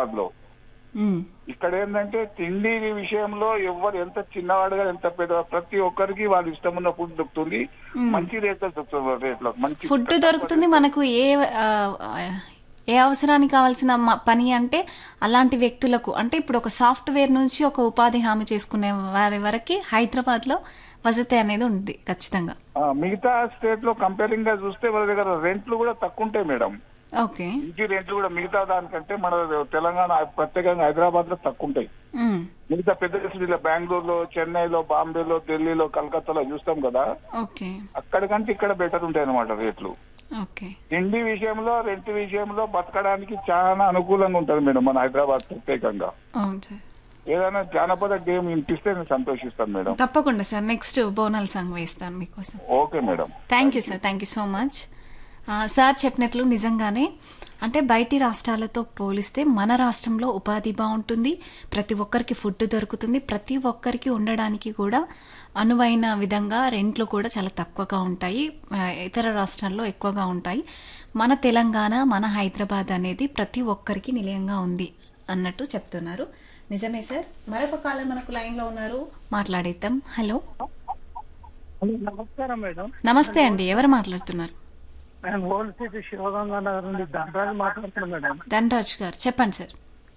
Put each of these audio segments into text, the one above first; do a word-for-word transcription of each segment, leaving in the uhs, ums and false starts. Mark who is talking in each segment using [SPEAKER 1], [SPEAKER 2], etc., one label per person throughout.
[SPEAKER 1] హైదరాబాద్ లో.
[SPEAKER 2] ఉమ్,
[SPEAKER 1] ఇక్కడ ఏంటంటే తిండి విషయంలో ఎవరు ఎంత చిన్నవాడుగా ఎంత పెద్ద ప్రతి ఒక్కరికి వాళ్ళు ఇష్టం ఉన్న ఫుడ్ దొరుకుతుంది.
[SPEAKER 2] ఉమ్.
[SPEAKER 1] మంచి రేట్లో దొరుకుతుంది, రేట్లో మంచి
[SPEAKER 2] ఫుడ్
[SPEAKER 1] తక్కువ
[SPEAKER 2] దొరుకుతుంది
[SPEAKER 1] రేట్లో.
[SPEAKER 2] మనకు. ఏ ఆ, ఏ అవసరానికి కావాల్సిన మ- పని అంటే అలాంటి వ్యక్తులకు, అంటే ఇప్పుడు ఒక సాఫ్ట్వేర్ నుంచి ఒక ఉపాధి హామీ చేసుకునే వారి వరకు హైదరాబాద్లో వసతి అనేది ఉంది ఖచ్చితంగా.
[SPEAKER 1] ఆ, మిగతా స్టేట్ లో కంపేరింగ్ గా చూస్తే వాళ్ళ దగ్గర రెంట్లు కూడా తక్కువ ఉంటాయి మేడం.
[SPEAKER 2] ఓకే.
[SPEAKER 1] ఇంటి రెంట్లు కూడా మిగతా దానికంటే మన తెలంగాణ ప్రత్యేకంగా హైదరాబాద్ లో తక్కువ ఉంటాయి.
[SPEAKER 2] ఉమ్,
[SPEAKER 1] మిగతా పెద్ద సిటీలో బెంగళూరులో, చెన్నైలో, బాంబేలో, ఢిల్లీలో, కలకత్తాలో చూస్తాం కదా,
[SPEAKER 2] ఓకే.
[SPEAKER 1] అక్కడికంటే ఇక్కడ బెటర్ ఉంటాయి అన్నమాట రేట్లు.
[SPEAKER 2] ఓకే.
[SPEAKER 1] తిండి విషయంలో రెంట్ విషయంలో బతకడానికి చాలా అనుకూలంగా ఉంటుంది మేడం మన హైదరాబాద్ ప్రత్యేకంగా.
[SPEAKER 2] అవును సార్.
[SPEAKER 1] ఏదైనా జానపద గేమ్ వినిపిస్తే నేను సంతోషిస్తాను మేడం.
[SPEAKER 2] తప్పకుండా సార్, నెక్స్ట్ బోనాల్ సాంగ్ వేస్తాను మీకోసం.
[SPEAKER 1] Okay madam.
[SPEAKER 2] Thank you sir, thank you so much. ఆ, సార్ చెప్పినట్లు నిజంగానే అంటే బయటి రాష్ట్రాలతో పోలిస్తే మన రాష్ట్రంలో ఉపాధి బాగుంటుంది, ప్రతి ఒక్కరికి ఫుడ్ దొరుకుతుంది, ప్రతి ఒక్కరికి ఉండడానికి కూడా అనువైన విధంగా రెంట్లు కూడా చాలా తక్కువగా ఉంటాయి, ఆ, ఇతర రాష్ట్రాల్లో ఎక్కువగా ఉంటాయి. మన తెలంగాణ, మన హైదరాబాద్ అనేది ప్రతి ఒక్కరికి నిలయంగా ఉంది అన్నట్టు చెప్తున్నారు. నిజమే సార్. మరొక కాలం మనకు లైన్లో ఉన్నారు, మాట్లాడేద్దాం. హలో,
[SPEAKER 3] హలో, నమస్కారం మేడం.
[SPEAKER 2] నమస్తే అండి, ఎవరు మాట్లాడుతున్నారు?
[SPEAKER 3] నేను ఓల్డ్ సిటీ శివగంగా నగర్ నుండి ధనరాజు మాట్లాడుతున్నాను మేడం.
[SPEAKER 2] ధనరాజ్ గారు చెప్పండి సార్.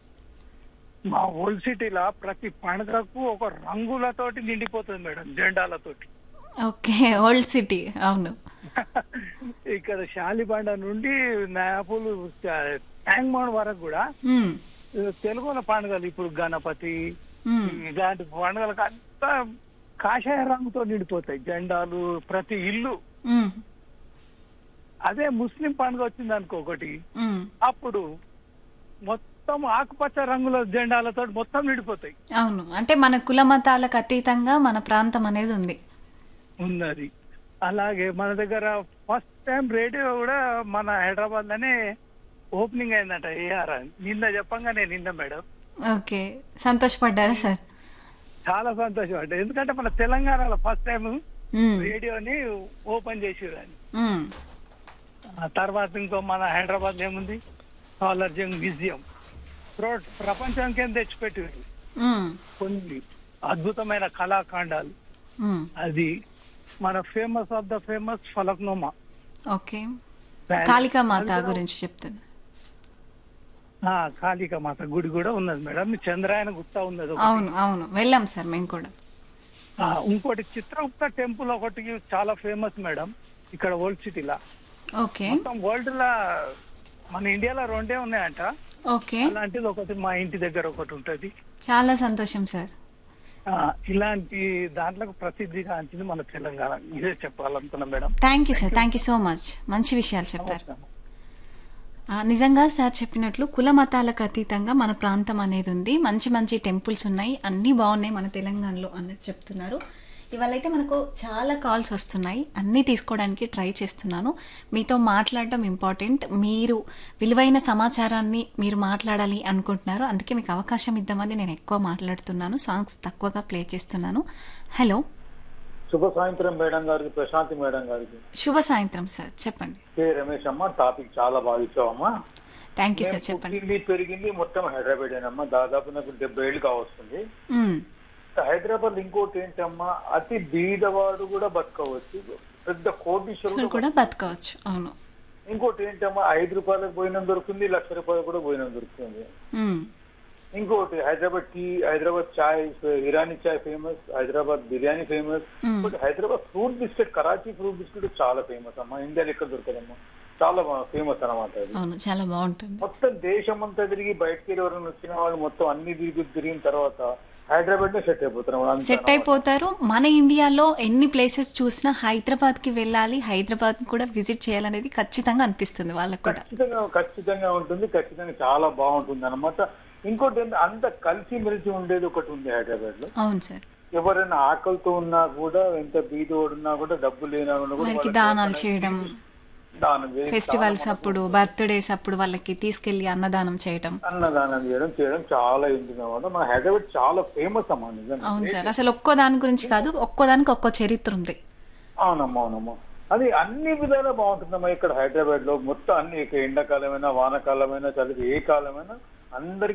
[SPEAKER 3] మా ఓల్డ్ సిటీలో ప్రతి పండుగకు ఒక రంగులతోటి నిండిపోతుంది మేడం, జెండాలతోటి.
[SPEAKER 2] Okay, old city. అవును.
[SPEAKER 3] ఇక్కడ శాలిబండ నుండి నాపులు ట్యాంక్ బండ్ వరకు కూడా
[SPEAKER 2] మ్మ్.
[SPEAKER 3] తెలుగుల పండుగలు ఇప్పుడు గణపతి
[SPEAKER 2] మ్మ్.
[SPEAKER 3] ఇలాంటి పండుగలకు అంతా కాషాయ రంగుతో నిండిపోతాయి జెండాలు, ప్రతి ఇల్లు.
[SPEAKER 2] మ్మ్.
[SPEAKER 3] అదే ముస్లిం పండుగ వచ్చింది అనుకో ఒకటి,
[SPEAKER 2] మ్మ్.
[SPEAKER 3] అప్పుడు మొత్తం ఆకుపచ్చ రంగుల జెండాలతో మొత్తం నిండిపోతాయి.
[SPEAKER 2] అవును, అంటే మన కుల మతాలకు అతీతంగా మన ప్రాంతం అనేది ఉంది.
[SPEAKER 3] ఉన్నది. అలాగే మన దగ్గర ఫస్ట్ టైం రేడియో కూడా మన హైదరాబాద్ లోనే ఓపెనింగ్ అయిందట, ఏఆర్ అని. నిన్న చెప్పంగానే నిన్న మేడం
[SPEAKER 2] ఓకే, సంతోషపడ్డారా సార్?
[SPEAKER 3] చాలా సంతోషం అంటే, ఎందుకంటే మన తెలంగాణలో ఫస్ట్ టైం
[SPEAKER 2] మ్మ్.
[SPEAKER 3] రేడియోని ఓపెన్ చేసారు అని.
[SPEAKER 2] మ్మ్.
[SPEAKER 3] ఆ తర్వాత ఇంకో మన హైదరాబాద్ ఏముంది, సాలార్జంగ్ మ్యూజియం ప్ర- ప్రపంచానికి ఏం తెచ్చిపెట్టారు
[SPEAKER 2] మ్మ్.
[SPEAKER 3] కొన్ని అద్భుతమైన కళాఖండాలు.
[SPEAKER 2] మ్మ్.
[SPEAKER 3] అది మన famous of the famous ఫలక్నోమా
[SPEAKER 2] okay, Kalika మాత గురించి చెప్తాను.
[SPEAKER 3] కాళికా మాత గుడి కూడా ఉన్నది మేడం. చంద్రాయన గుట్ట ఉన్నది ఒకటి.
[SPEAKER 2] అవును అవును, వెళ్ళాం సార్ మేము కూడా.
[SPEAKER 3] ఆ, ఇంకోటి చిత్రగుప్త టెంపుల్ ఒకటి చాలా ఫేమస్ మేడం ఇక్కడ ఓల్డ్ సిటీలా.
[SPEAKER 2] ఓకే.
[SPEAKER 3] మొత్తం వరల్డ్ లా మన ఇండియాలో రెండే ఉన్నాయంట.
[SPEAKER 2] ఓకే,
[SPEAKER 3] అలాంటిది ఒకటి మా ఇంటి దగ్గర ఒకటి ఉంటది.
[SPEAKER 2] చాలా సంతోషం సార్.
[SPEAKER 3] ఆ, ఇలాంటి దాంట్లో ప్రసిద్ధిగాంచింది మన తెలంగాణ. ఇదే చెప్పాలనుకున్నా madam.
[SPEAKER 2] Thank you sir, thank you so much. మంచి విషయాలు చెప్పారు. ఆ, నిజంగా సార్ చెప్పినట్లు కుల మతాలకు అతీతంగా మన ప్రాంతం అనేది ఉంది, మంచి మంచి టెంపుల్స్ ఉన్నాయి, అన్నీ బాగున్నాయి మన తెలంగాణలో అన్నట్టు చెప్తున్నారు. ఇవాళైతే మనకు చాలా కాల్స్ వస్తున్నాయి, అన్నీ తీసుకోవడానికి ట్రై చేస్తున్నాను. మీతో మాట్లాడడం ఇంపార్టెంట్. మీరు విలువైన సమాచారాన్ని మీరు మాట్లాడాలి అనుకుంటున్నారు, అందుకే మీకు అవకాశం ఇద్దామని నేను ఎక్కువ మాట్లాడుతున్నాను, సాంగ్స్ తక్కువగా ప్లే చేస్తున్నాను. హలో,
[SPEAKER 4] శుభ సాయంత్రం మేడం గారికి, ప్రశాంతి మేడం గారికి.
[SPEAKER 2] శుభ సాయంత్రం సార్, చెప్పండి.
[SPEAKER 4] కే రమేష్ అమ్మ, టాపిక్ చాలా బాగా ఇచ్చావమ్మా.
[SPEAKER 2] థ్యాంక్ యూ సార్, చెప్పండి.
[SPEAKER 4] పుట్టింది పెరిగింది మొత్తం హైదరాబాద్ ఏనమ్మా. దాదాపు నాకు డెబ్బై ఏళ్ళు కావస్తుంది.
[SPEAKER 2] మ్మ్.
[SPEAKER 4] హైదరాబాద్ ఇంకోటి ఏంటమ్మా, అతి బీదవాడు కూడా బతకవచ్చు, పెద్ద కోటీశ్వరుడు
[SPEAKER 2] కూడా బతకవచ్చు. అవును.
[SPEAKER 4] ఇంకోటి ఏంటమ్మా, ఐదు రూపాయలకు భోజనం దొరుకుతుంది, లక్ష రూపాయలకు కూడా భోజనం దొరుకుతుంది.
[SPEAKER 2] మ్మ్.
[SPEAKER 4] ఇంకోటి హైదరాబాద్ టీ, హైదరాబాద్ చాయ్, ఇరానీ చాయ్ ఫేమస్, హైదరాబాద్ బిర్యానీ ఫేమస్. ఇంకోటి Hyderabad fruit biscuit, Karachi fruit biscuit చాలా ఫేమస్ అమ్మా. ఇండియాలో ఎక్కడ దొరకదమ్మా, చాలా ఫేమస్ అనమాట.
[SPEAKER 2] అవును, చాలా బాగుంటుంది.
[SPEAKER 4] మొత్తం దేశం అంతా తిరిగి బయటకి ఎవరైనా వచ్చిన వాళ్ళు మొత్తం అన్ని తిరిగి తిరిగిన తర్వాత హైదరాబాద్ లో సెట్ అయిపోతారు.
[SPEAKER 2] సెట్ అయిపోతారు. మన ఇండియాలో ఎన్ని ప్లేసెస్ చూసినా హైదరాబాద్ కి వెళ్ళాలి, హైదరాబాద్ కూడా విజిట్ చేయాలనేది ఖచ్చితంగా అనిపిస్తుంది వాళ్ళకి కూడా.
[SPEAKER 4] ఖచ్చితంగా ఖచ్చితంగా ఉంటుంది, ఖచ్చితంగా చాలా బాగుంటుంది అనమాట. ఇంకోటి ఏంటంటే అంత కలిసి మెలిసి ఉండేది ఒకటి ఉంది హైదరాబాద్ లో.
[SPEAKER 2] అవును సార్.
[SPEAKER 4] ఎవరైనా ఆకలితో ఉన్నా కూడా, ఎంత బీదోడున్నా కూడా, డబ్బు లేనా
[SPEAKER 2] వారికి దానాలు చేయడం,
[SPEAKER 4] దానం
[SPEAKER 2] ఫెస్టివల్స్ అప్పుడు, బర్త్డేస్ అప్పుడు వాళ్ళకి తీసుకెళ్లి అన్నదానం చేయడం,
[SPEAKER 4] అన్నదానం చేయడం చేయడం చాలా ఉంటుంది అనమాట. మన హైదరాబాద్ చాలా ఫేమస్ అమ్మా నిజంగా.
[SPEAKER 2] అవును సార్, అసలు ఒక్కో దాని గురించి కాదు, ఒక్కో దానికి ఒక్కో చరిత్ర ఉంది.
[SPEAKER 4] అవునమ్మా అవునమ్మా, అది అన్ని విధాలా బాగుంటుందమ్మా ఇక్కడ హైదరాబాద్ లో. మొత్తం అన్ని ఎండాకాలమైనా, వానాకాలమైనా, చలి ఏ కాలమైనా అందరికి